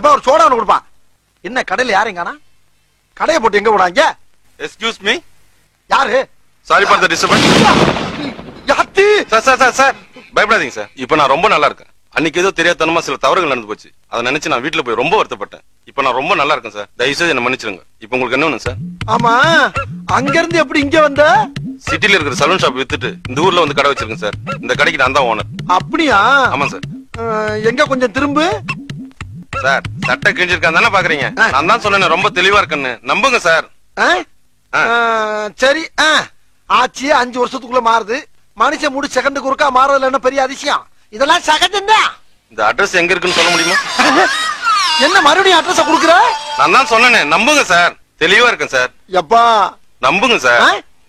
அப்ப ஒரு சோடா ஒண்ணு கொடுப்பான். என்ன கடையில யாரையும் காணா? கடையை போட்டு எங்க போனாங்க? Excuse me. யாரு? Sorry for the disturbance. யாத்தி? Sir பயப்படாதீங்க சார். இப்போ நான் ரொம்ப நல்லா இருக்கேன். அன்னைக்கு ஏதோ தெரியாதனமா சில தவறுகள் நடந்து போச்சு. அதை நினைச்சு நான் வீட்டுல போய் ரொம்ப வருத்தப்பட்டேன். இப்போ நான் ரொம்ப நல்லா இருக்கேன் சார். தயவுசெய்து என்ன மன்னிச்சிருங்க. இப்போ உங்களுக்கு என்ன வேணும் சார்? ஆமா, அங்க இருந்து எப்படி இங்க வந்த? சிட்டில இருக்கிற சலூன் ஷாப் வித்துட்டு இந்த ஊர்ல வந்து கடை வச்சிருக்கேன் சார். இந்த கடைக்கு நான் தான் ஓனர். அப்படியா? ஆமா சார். எங்க கொஞ்சம் திரும்பு. சார் சட்டை கிழிஞ்சிருக்கான் தானே பாக்குறீங்க? நான் தான் சொன்னேன் ரொம்ப தெளிவா இருக்கேன்னு. நம்புங்க சார். சரி, ஆச்சு 5 வருஷத்துக்குள்ள மாறுது. மனுஷன் முடி செகண்டுக்கு ஒருக்கா மாறதுல என்ன பெரிய அதிசயம்? இதெல்லாம் சகஜம்தான். இந்த அட்ரஸ் எங்க இருக்குன்னு சொல்ல முடியுமா? என்ன மறுபடியும் அட்ரஸ் குடுக்குற? நான் தான் சொன்னேன் நம்புங்க சார். தெளிவா இருக்கேன் சார். எப்பா நம்புங்க சார்.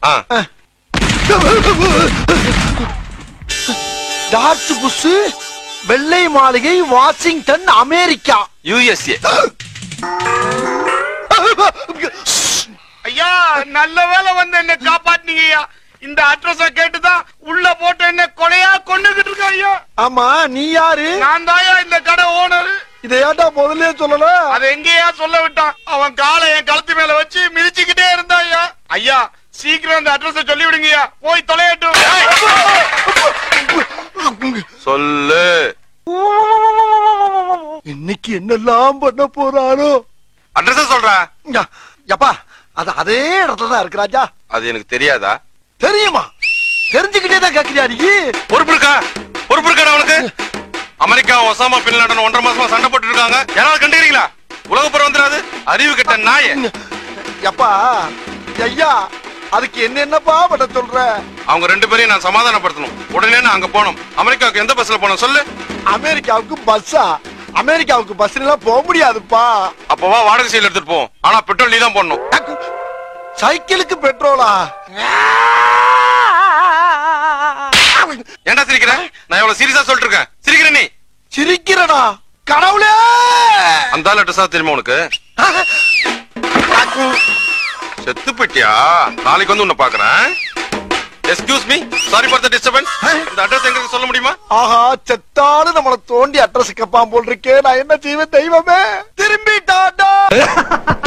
டார்ச் புஷ், வெள்ளை மாளிகை, வாஷிங்டன், அமெரிக்கா, USA. ஐயா நல்ல வேலை வந்து என்ன காப்பாத்தினீங்க ஐயா. இந்த அட்ரஸ கேட்டுதான் உள்ள போட்டு என்ன கொலையா கொண்டுகிட்டு இருக்க ஐயா. ஆமா, நீ யாரு? நான் தாயா இந்த கடை ஓனர். இதை ஏன்டா முதல்ல சொல்லல? அதை எங்கேயா சொல்ல விட்டான். அவன் காலை என் கழுத்து மேல வச்சு மிதிச்சுக்கிட்டே இருந்தா ஐயா. ஐயா சீக்கிரம் இந்த அட்ரஸ சொல்லி விடுங்கய்யா. போய் தொலையட்டும். சொல்லு. இன்னைக்கு என்னெல்லாம் பண்ண போறானோ? அட்ரஸ் சொல்றா. எப்பா அது அதே இடத்துல தான் இருக்கு ராஜா. அது எனக்கு தெரியாதா? தெரியுமா? தெரிஞ்சுக்கிட்டே தான் கேக்குறியா நீ? பொறுப்பு இருக்கா அவனுக்கு? அமெரிக்கா ஒசாமா பின் லாடன் 1.5 மாசமா சண்டை போட்டு இருக்காங்க. யாராவது கண்டுக்கிறீங்களா? உலக புறம் வந்துடாது. அறிவு கெட்ட நாயே. எப்பா ஐயா, அதுக்கு என்னப்பா பண்ண சொல்ற? அவங்க 2 பேரையும் நான் சமாதானப்படுத்தணும். உடனே நான் அங்க போனோம். அமெரிக்காவுக்கு எந்த பஸ்ல போனோம் சொல்லு? அமெரிக்காவுக்கு பஸ்ஸா? அமெரிக்காவுக்கு பஸ்ல எல்லாம் போக முடியாதுப்பா. அப்பவா வாடகை சைடுல எடுத்துட்டு போவோம். ஆனா பெட்ரோல் நீ தான் போடணும். சைக்கிளுக்கு பெட்ரோலா? ஏன்டா சிரிக்கிற? நான் எவ்வளவு சீரியஸா சொல்லிட்டு இருக்கேன். சிரிக்கிற நீ? சிரிக்கிறடா கடவுளே. அந்த அட்ரஸா தெரியுமா உனக்கு? செத்து போயிட்டியா? நாளைக்கு வந்து உன்னை பாக்குறேன். Excuse me, sorry for the disturbance. இந்த அட்ரஸ் எங்க சொல்ல முடியுமா? ஆஹா, செத்தாலும் நம்மள தோண்டி அட்ரஸ் கேட்பான் போல் இருக்கே. நான் என்ன செய்வேன் தெய்வமே? திரும்பிட்டாடா.